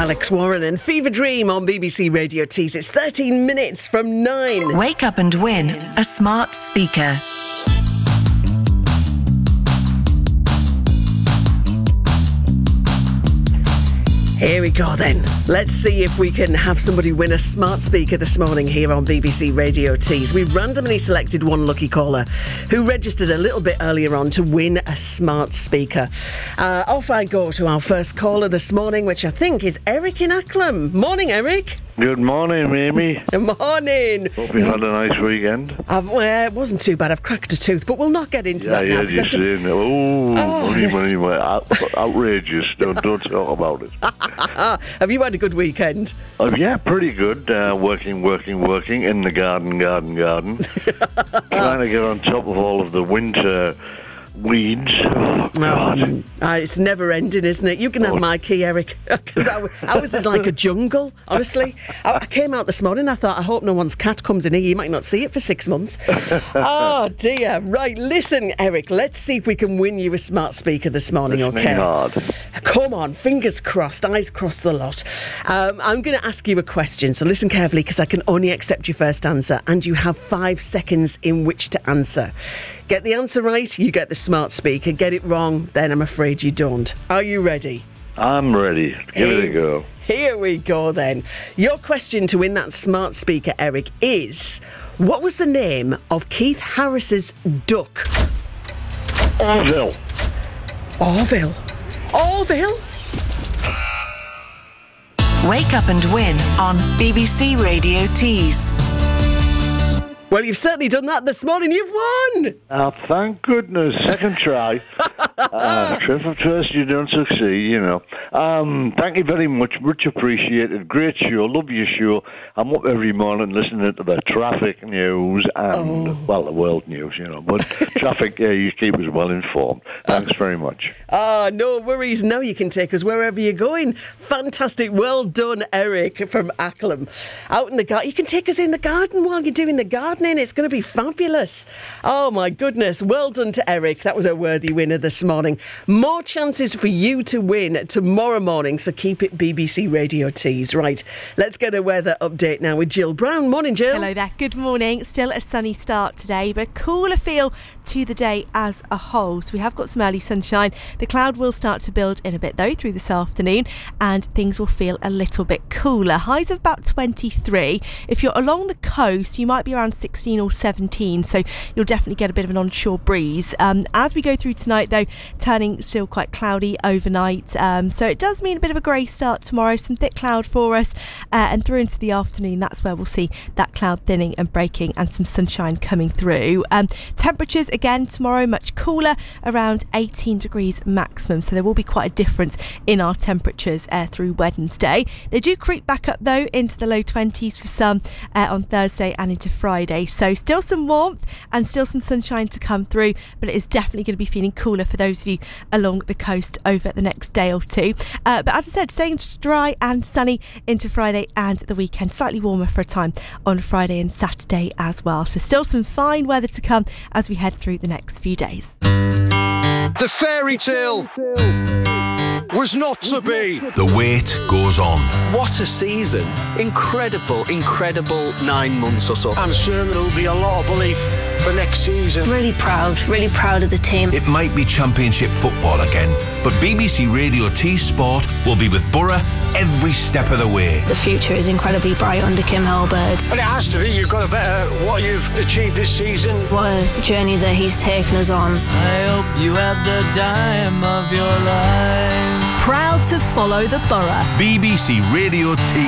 Alex Warren and Fever Dream on BBC Radio Tees. It's 13 minutes from 9. Wake up and win a smart speaker. Here we go then. Let's see if we can have somebody win a smart speaker this morning here on BBC Radio Tees. We randomly selected one lucky caller who registered a little bit earlier on to win a smart speaker. Off I go to our first caller this morning, which I think is Eric in Acklam. Morning, Eric. Good morning, Amy. Good morning. Hope you had a nice weekend. It wasn't too bad. I've cracked a tooth, but we'll not get into that now. Yeah, outrageous. Don't talk about it. Have you had a good weekend? Yeah, pretty good. Working in the garden. Trying to get on top of all of the winter weeds. Oh, God. It's never ending, isn't it? You can have my key, Eric, because ours is like a jungle, honestly. I came out this morning, I thought, I hope no one's cat comes in here. You might not see it for 6 months. Oh, dear. Right, listen, Eric, let's see if we can win you a smart speaker this morning, okay? Hard. Come on, fingers crossed, eyes crossed the lot. I'm going to ask you a question, so listen carefully, because I can only accept your first answer, and you have 5 seconds in which to answer. Get the answer right, you get the smart speaker. Get it wrong, then I'm afraid you don't. Are you ready? I'm ready. Give it a go. Here we go then. Your question to win that smart speaker, Eric, is what was the name of Keith Harris's duck? Orville. Orville? Wake up and win on BBC Radio Tees. Well, you've certainly done that this morning. You've won! Oh, thank goodness. Second try. First you don't succeed, you know. Thank you very much. Much appreciated. Great show. Love your show. I'm up every morning listening to the traffic news and, the world news, you know. But traffic, you keep us well informed. Thanks very much. No worries. Now you can take us wherever you're going. Fantastic. Well done, Eric from Acklam. Out in the garden. You can take us in the garden while you're doing the gardening. It's going to be fabulous. Oh, my goodness. Well done to Eric. That was a worthy winner this morning. More chances for you to win tomorrow morning, so keep it BBC Radio Tees. Right, let's get a weather update now with Jill Brown. Morning, Jill. Hello there. Good morning. Still a sunny start today, but a cooler feel to the day as a whole. So we have got some early sunshine. The cloud will start to build in a bit, though, through this afternoon, and things will feel a little bit cooler. Highs of about 23. If you're along the coast, you might be around 16 or 17, so you'll definitely get a bit of an onshore breeze. As we go through tonight, though, turning still quite cloudy overnight, so it does mean a bit of a grey start tomorrow, some thick cloud for us, and through into the afternoon, that's where we'll see that cloud thinning and breaking and some sunshine coming through. Temperatures again tomorrow much cooler, around 18 degrees maximum, so there will be quite a difference in our temperatures through Wednesday. They do creep back up though into the low 20s for some on Thursday and into Friday, so still some warmth and still some sunshine to come through, but it is definitely going to be feeling cooler for those of you along the coast over the next day or two. But as I said, staying dry and sunny into Friday and the weekend, slightly warmer for a time on Friday and Saturday as well, so still some fine weather to come as we head through the next few days. The fairy tale was not to be. The wait goes on. What a season. Incredible 9 months or so. I'm sure there'll be a lot of belief for next season. Really proud of the team. It might be Championship football again, but BBC Radio Tees Sport will be with Borough every step of the way. The future is incredibly bright under Kim Hellberg. But it has to be. You've got to better what you've achieved this season. What a journey that he's taken us on. I hope you had the time of your life. Proud to follow the Borough. BBC Radio Tees.